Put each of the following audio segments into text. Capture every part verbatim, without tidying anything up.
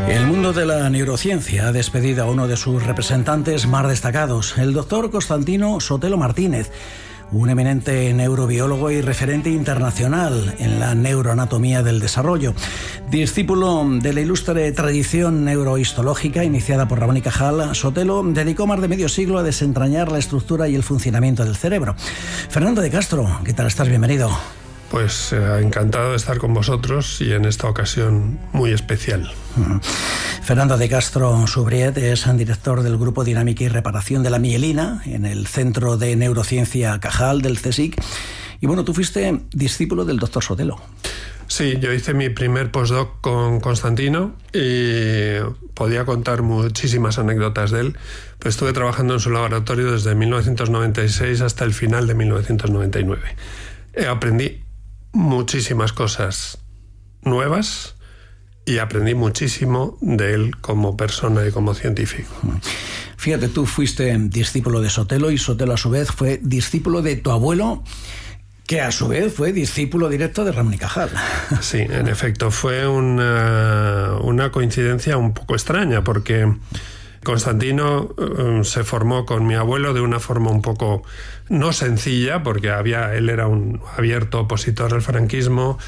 El mundo de la neurociencia ha despedido a uno de sus representantes más destacados, el doctor Constantino Sotelo Martínez, un eminente neurobiólogo y referente internacional en la neuroanatomía del desarrollo. Discípulo de la ilustre tradición neurohistológica iniciada por Ramón y Cajal, Sotelo dedicó más de medio siglo a desentrañar la estructura y el funcionamiento del cerebro. Fernando de Castro, ¿qué tal estás? Bienvenido. Pues eh, encantado de estar con vosotros y en esta ocasión muy especial. Uh-huh. Fernando de Castro Subriet es director del Grupo Dinámica y Reparación de la Mielina en el Centro de Neurociencia Cajal del C S I C. Y bueno, tú fuiste discípulo del doctor Sotelo. Sí, yo hice mi primer postdoc con Constantino y podía contar muchísimas anécdotas de él. Pues estuve trabajando en su laboratorio desde mil novecientos noventa y seis hasta el final de mil novecientos noventa y nueve. Eh, aprendí muchísimas cosas nuevas y aprendí muchísimo de él como persona y como científico. Fíjate, tú fuiste discípulo de Sotelo y Sotelo a su vez fue discípulo de tu abuelo, que a su vez fue discípulo directo de Ramón y Cajal. Sí, en efecto, fue una, una coincidencia un poco extraña porque Constantino um, se formó con mi abuelo de una forma un poco no sencilla, porque había, él era un abierto opositor al franquismo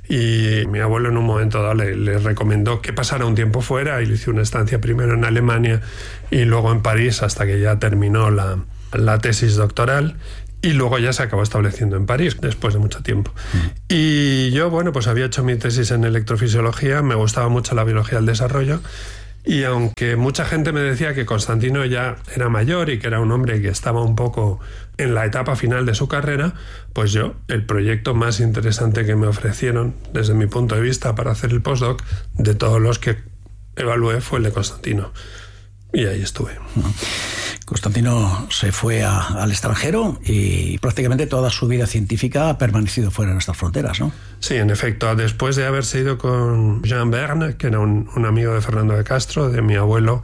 y mi abuelo en un momento dado le, le recomendó que pasara un tiempo fuera y le hizo una estancia primero en Alemania y luego en París hasta que ya terminó la, la tesis doctoral. Y luego ya se acabó estableciendo en París, después de mucho tiempo. Mm. Y yo, bueno, pues había hecho mi tesis en electrofisiología, me gustaba mucho la biología del desarrollo, y aunque mucha gente me decía que Constantino ya era mayor y que era un hombre que estaba un poco en la etapa final de su carrera, pues yo, el proyecto más interesante que me ofrecieron, desde mi punto de vista, para hacer el postdoc, de todos los que evalué, fue el de Constantino. Y ahí estuve. Mm. Constantino se fue a, al extranjero y prácticamente toda su vida científica ha permanecido fuera de nuestras fronteras, ¿no? Sí, en efecto. Después de haberse ido con Jean Verne, que era un, un amigo de Fernando de Castro, de mi abuelo,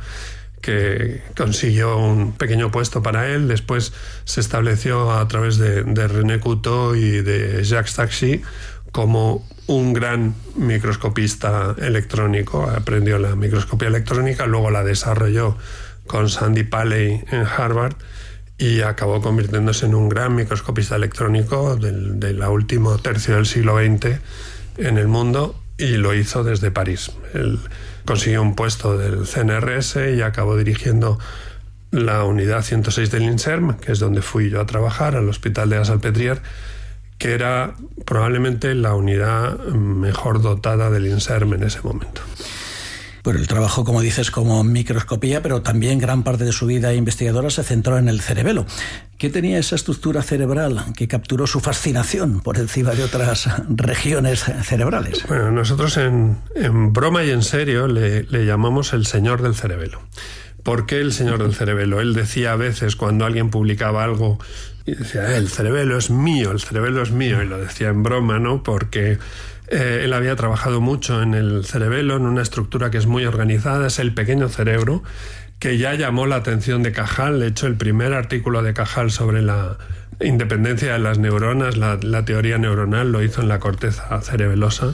que consiguió un pequeño puesto para él. Después se estableció a través de, de René Couteau y de Jacques Taxis como un gran microscopista electrónico. Aprendió la microscopía electrónica, luego la desarrolló con Sandy Paley en Harvard y acabó convirtiéndose en un gran microscopista electrónico del, del último tercio del siglo veinte en el mundo, y lo hizo desde París. Él consiguió un puesto del C N R S y acabó dirigiendo la unidad ciento seis del INSERM, que es donde fui yo a trabajar, al Hospital de la Salpêtrière, que era probablemente la unidad mejor dotada del INSERM en ese momento. Bueno, el trabajo, como dices, como microscopía, pero también gran parte de su vida investigadora se centró en el cerebelo. ¿Qué tenía esa estructura cerebral que capturó su fascinación por encima de otras regiones cerebrales? Bueno, nosotros en, en broma y en serio le, le llamamos el señor del cerebelo. ¿Por qué el señor del cerebelo? Él decía a veces cuando alguien publicaba algo y decía, el cerebelo es mío, el cerebelo es mío, y lo decía en broma, ¿no? Porque Eh, él había trabajado mucho en el cerebelo, en una estructura que es muy organizada, es el pequeño cerebro, que ya llamó la atención de Cajal. De hecho, el primer artículo de Cajal sobre la independencia de las neuronas, la, la teoría neuronal, lo hizo en la corteza cerebelosa.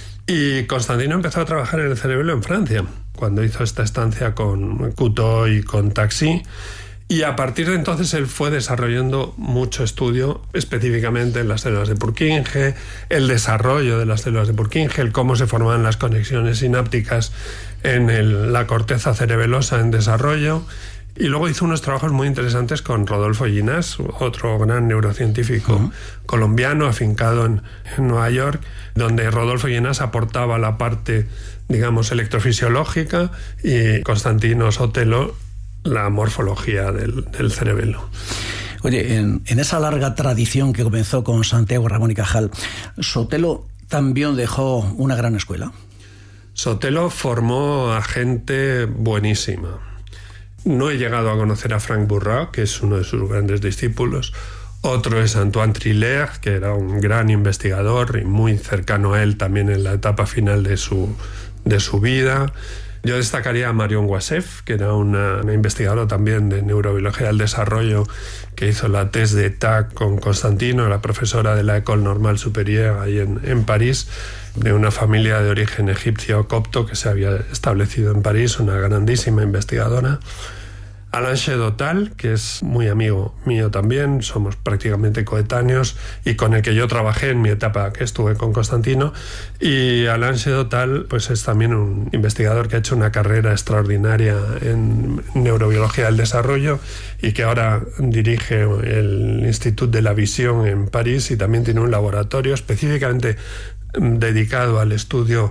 Y Constantino empezó a trabajar en el cerebelo en Francia, cuando hizo esta estancia con Couteau y con Taxis. Y a partir de entonces él fue desarrollando mucho estudio específicamente en las células de Purkinje, el desarrollo de las células de Purkinje, el cómo se formaban las conexiones sinápticas en el, la corteza cerebelosa en desarrollo. Y luego hizo unos trabajos muy interesantes con Rodolfo Ginás, otro gran neurocientífico uh-huh. colombiano afincado en, en Nueva York, donde Rodolfo Ginás aportaba la parte, digamos, electrofisiológica y Constantino Sotelo la morfología del, del cerebelo. Oye, en, en esa larga tradición que comenzó con Santiago Ramón y Cajal, ¿Sotelo también dejó una gran escuela? Sotelo formó a gente buenísima. No he llegado a conocer a Frank Bourrat, que es uno de sus grandes discípulos. Otro es Antoine Triller, que era un gran investigador y muy cercano a él también en la etapa final de su, de su vida. Yo destacaría a Marion Wassef, que era una, una investigadora también de neurobiología del desarrollo, que hizo la thèse d'état con Constantino, la profesora de la École Normale Supérieure ahí en, en París, de una familia de origen egipcio copto que se había establecido en París, una grandísima investigadora. Alain Chedotal, que es muy amigo mío también, somos prácticamente coetáneos y con el que yo trabajé en mi etapa que estuve con Constantino. Y Alain Chedotal pues es también un investigador que ha hecho una carrera extraordinaria en neurobiología del desarrollo y que ahora dirige el Institut de la Visión en París y también tiene un laboratorio específicamente dedicado al estudio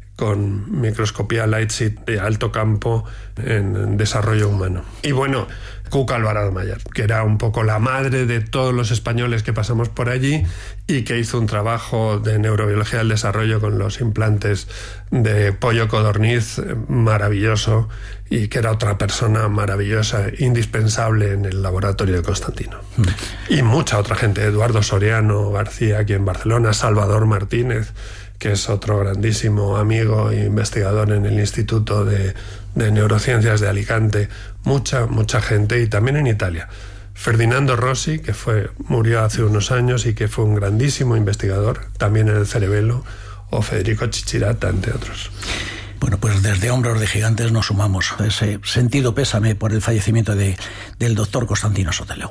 con microscopía Lightsheet de alto campo en desarrollo humano. Y bueno, Cuca Alvarado Mayer, que era un poco la madre de todos los españoles que pasamos por allí y que hizo un trabajo de neurobiología del desarrollo con los implantes de pollo codorniz maravilloso y que era otra persona maravillosa, indispensable en el laboratorio de Constantino. Mm. Y mucha otra gente, Eduardo Soriano García aquí en Barcelona, Salvador Martínez, que es otro grandísimo amigo e investigador en el Instituto de, de Neurociencias de Alicante, mucha, mucha gente, y también en Italia. Ferdinando Rossi, que fue, murió hace unos años y que fue un grandísimo investigador, también en el cerebelo, o Federico Chichirata, entre otros. Bueno, pues desde Hombros de Gigantes nos sumamos a ese sentido pésame por el fallecimiento de, del doctor Constantino Sotelo.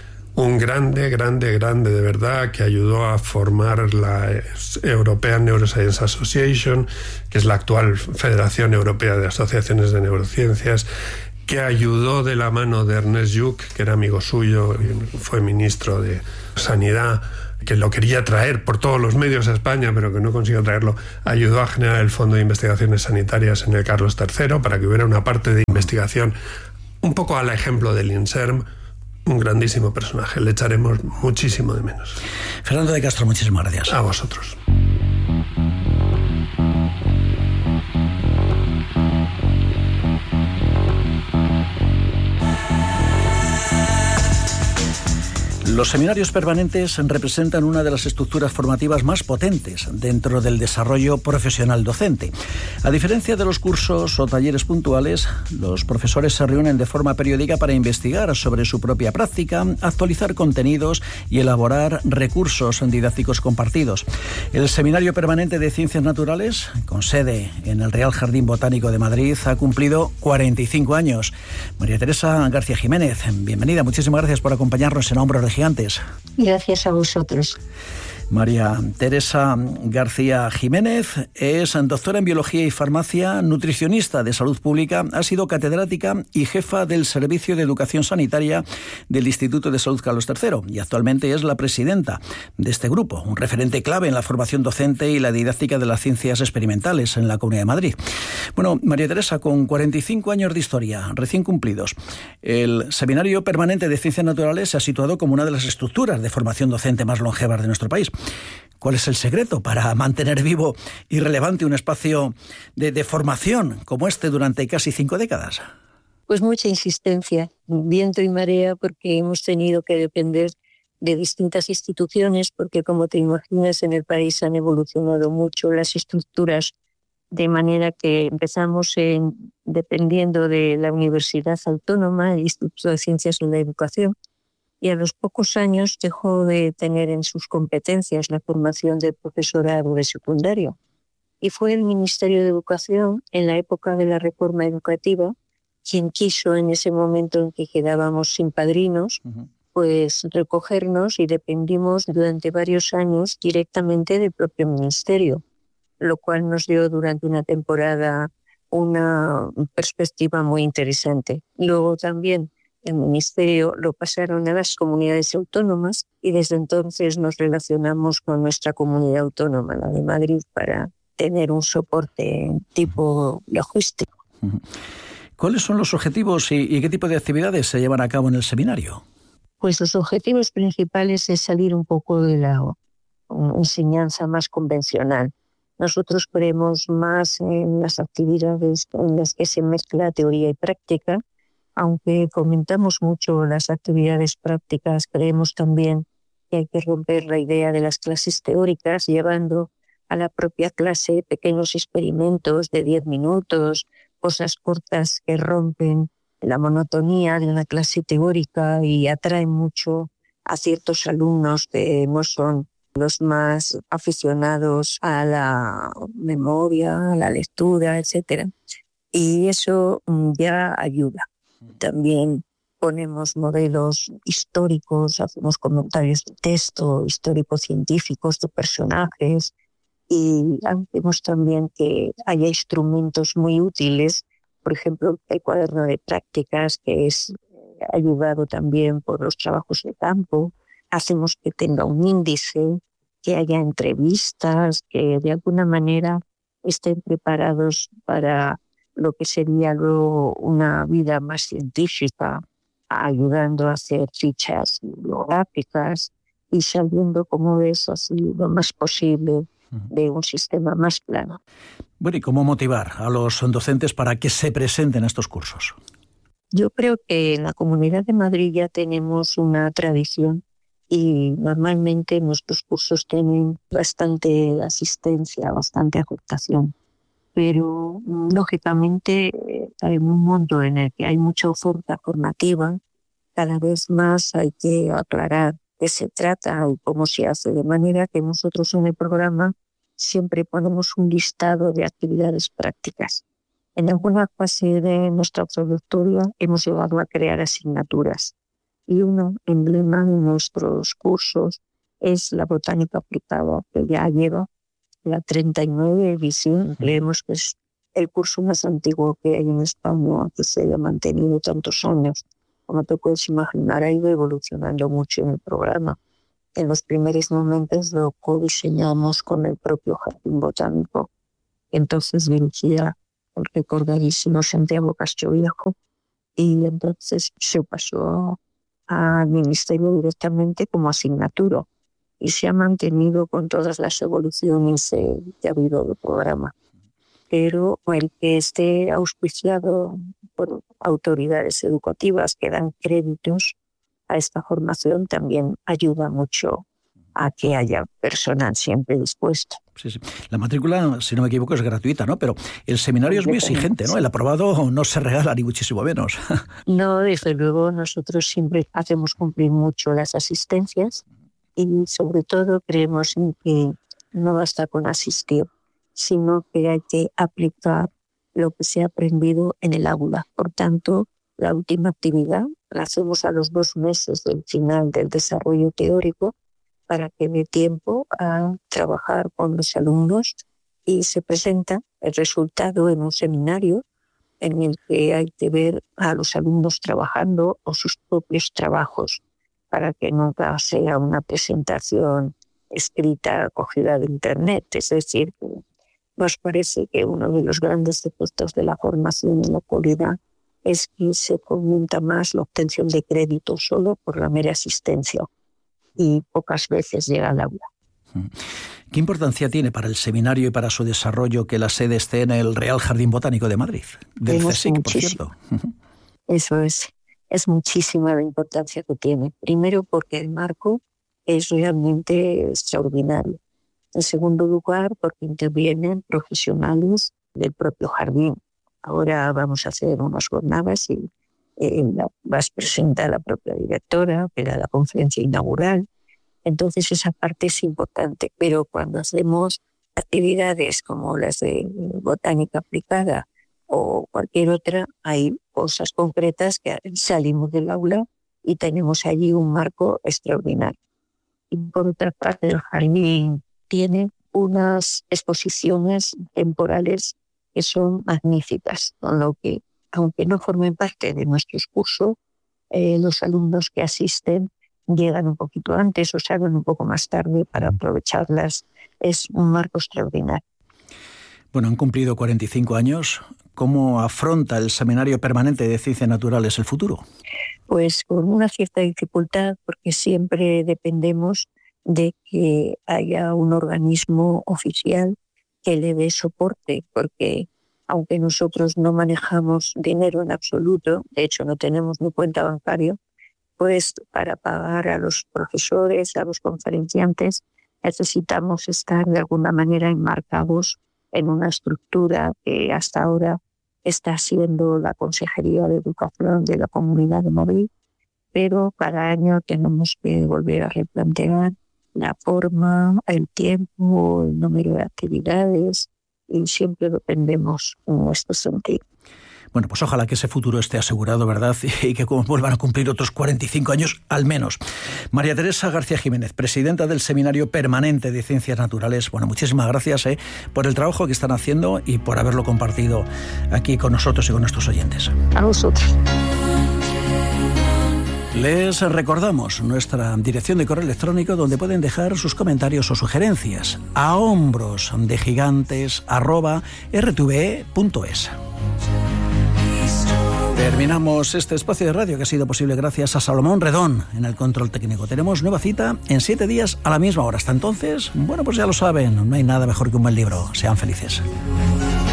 Un grande, grande, grande de verdad, que ayudó a formar la European Neuroscience Association, que es la actual Federación Europea de Asociaciones de Neurociencias, que ayudó de la mano de Ernest Lluch, que era amigo suyo, fue ministro de Sanidad, que lo quería traer por todos los medios a España, pero que no consiguió traerlo, ayudó a generar el Fondo de Investigaciones Sanitarias en el Carlos tercero para que hubiera una parte de investigación un poco al ejemplo del INSERM. Un grandísimo personaje, le echaremos muchísimo de menos. Fernando de Castro, muchísimas gracias. A vosotros. Los seminarios permanentes representan una de las estructuras formativas más potentes dentro del desarrollo profesional docente. A diferencia de los cursos o talleres puntuales, los profesores se reúnen de forma periódica para investigar sobre su propia práctica, actualizar contenidos y elaborar recursos didácticos compartidos. El Seminario Permanente de Ciencias Naturales, con sede en el Real Jardín Botánico de Madrid, ha cumplido cuarenta y cinco años. María Teresa García Jiménez, bienvenida. Muchísimas gracias por acompañarnos en Hombros de Gigantes. Gracias a vosotros. María Teresa García Jiménez es doctora en Biología y Farmacia, nutricionista de salud pública, ha sido catedrática y jefa del Servicio de Educación Sanitaria del Instituto de Salud Carlos tercero y actualmente es la presidenta de este grupo, un referente clave en la formación docente y la didáctica de las ciencias experimentales en la Comunidad de Madrid. Bueno, María Teresa, con cuarenta y cinco años de historia recién cumplidos, el Seminario Permanente de Ciencias Naturales se ha situado como una de las estructuras de formación docente más longevas de nuestro país. ¿Cuál es el secreto para mantener vivo y relevante un espacio de, de formación como este durante casi cinco décadas? Pues mucha insistencia, viento y marea, porque hemos tenido que depender de distintas instituciones, porque como te imaginas en el país han evolucionado mucho las estructuras, de manera que empezamos en, dependiendo de la Universidad Autónoma, el Instituto de Ciencias de la Educación, y a los pocos años dejó de tener en sus competencias la formación del profesorado de secundario. Y fue el Ministerio de Educación, en la época de la reforma educativa, quien quiso en ese momento en que quedábamos sin padrinos, uh-huh. pues recogernos y dependimos durante varios años directamente del propio ministerio, lo cual nos dio durante una temporada una perspectiva muy interesante. Luego también el ministerio lo pasaron a las comunidades autónomas y desde entonces nos relacionamos con nuestra comunidad autónoma, la de Madrid, para tener un soporte tipo logístico. ¿Cuáles son los objetivos y, y qué tipo de actividades se llevan a cabo en el seminario? Pues los objetivos principales es salir un poco de la enseñanza más convencional. Nosotros creemos más en las actividades en las que se mezcla teoría y práctica. Aunque comentamos mucho las actividades prácticas, creemos también que hay que romper la idea de las clases teóricas, llevando a la propia clase pequeños experimentos de diez minutos cosas cortas que rompen la monotonía de una clase teórica y atraen mucho a ciertos alumnos que no son los más aficionados a la memoria, a la lectura, etcétera. Y eso ya ayuda. También ponemos modelos históricos, hacemos comentarios de texto, histórico-científicos de personajes, y hacemos también que haya instrumentos muy útiles, por ejemplo, el cuaderno de prácticas, que es ayudado también por los trabajos de campo. Hacemos que tenga un índice, que haya entrevistas, que de alguna manera estén preparados para lo que sería luego una vida más científica, ayudando a hacer fichas bibliográficas y saliendo, como ves, así lo más posible de un sistema más plano. Bueno, ¿y cómo motivar a los docentes para que se presenten a estos cursos? Yo creo que en la Comunidad de Madrid ya tenemos una tradición y normalmente nuestros cursos tienen bastante asistencia, bastante aceptación. Pero lógicamente hay un mundo en el que hay mucha oferta formativa. Cada vez más hay que aclarar qué se trata y cómo se hace, de manera que nosotros en el programa siempre ponemos un listado de actividades prácticas. En alguna fase de nuestra trayectoria hemos llegado a crear asignaturas y uno emblema de nuestros cursos es la botánica aplicada, que ya lleva la treinta y nueve edición. Creemos que es el curso más antiguo que hay en España, que se ha mantenido tantos años. Como te puedes imaginar, ha ido evolucionando mucho en el programa. En los primeros momentos lo codiseñamos con el propio Jardín Botánico. Entonces dirigía el recordadísimo Santiago Castroviejo y entonces se pasó al Ministerio directamente como asignatura y se ha mantenido con todas las evoluciones eh, que ha habido del programa. Pero el que esté auspiciado por autoridades educativas que dan créditos a esta formación también ayuda mucho a que haya personal siempre dispuesto. Sí, sí. La matrícula, si no me equivoco, es gratuita, ¿no? Pero el seminario es muy exigente, ¿no? El aprobado no se regala ni muchísimo menos. No, desde luego nosotros siempre hacemos cumplir mucho las asistencias y sobre todo creemos en que no basta con asistir, sino que hay que aplicar lo que se ha aprendido en el aula. Por tanto, la última actividad la hacemos a los dos meses del final del desarrollo teórico para que dé tiempo a trabajar con los alumnos y se presenta el resultado en un seminario en el que hay que ver a los alumnos trabajando o sus propios trabajos para que nunca sea una presentación escrita cogida de internet. Es decir, nos parece que uno de los grandes defectos de la formación en la actualidad es que se fomenta más la obtención de crédito solo por la mera asistencia y pocas veces llega al aula. ¿Qué importancia tiene para el seminario y para su desarrollo que la sede esté en el Real Jardín Botánico de Madrid? Del CSIC, por cierto. Eso es, es muchísima la importancia que tiene. Primero porque el marco es realmente extraordinario. En segundo lugar, porque intervienen profesionales del propio jardín. Ahora vamos a hacer unas jornadas y eh, la, vas a presentar a la propia directora, que era la conferencia inaugural. Entonces esa parte es importante, pero cuando hacemos actividades como las de botánica aplicada o cualquier otra, hay cosas concretas que salimos del aula y tenemos allí un marco extraordinario. Y por otra parte, el jardín tiene unas exposiciones temporales que son magníficas, con lo que, aunque no formen parte de nuestros cursos, eh, los alumnos que asisten llegan un poquito antes o salen un poco más tarde para aprovecharlas. Es un marco extraordinario. Bueno, han cumplido cuarenta y cinco años. ¿Cómo afronta el Seminario Permanente de Ciencias Naturales el futuro? Pues con una cierta dificultad, porque siempre dependemos de que haya un organismo oficial que le dé soporte, porque aunque nosotros no manejamos dinero en absoluto, de hecho no tenemos ni cuenta bancaria, pues para pagar a los profesores, a los conferenciantes, necesitamos estar de alguna manera enmarcados en una estructura que hasta ahora está siendo la Consejería de Educación de la Comunidad de Madrid, pero cada año tenemos que volver a replantear la forma, el tiempo, el número de actividades, y siempre dependemos en nuestro sentido. Bueno, pues ojalá que ese futuro esté asegurado, ¿verdad? Y que vuelvan a cumplir otros cuarenta y cinco años al menos. María Teresa García Jiménez, presidenta del Seminario Permanente de Ciencias Naturales. Bueno, muchísimas gracias eh, por el trabajo que están haciendo y por haberlo compartido aquí con nosotros y con nuestros oyentes. A vosotros. Les recordamos nuestra dirección de correo electrónico donde pueden dejar sus comentarios o sugerencias a hombros de gigantes arroba r t v e punto es. Terminamos este espacio de radio que ha sido posible gracias a Salomón Redón en el control técnico. Tenemos nueva cita en siete días a la misma hora. Hasta entonces, bueno, pues ya lo saben, no hay nada mejor que un buen libro. Sean felices.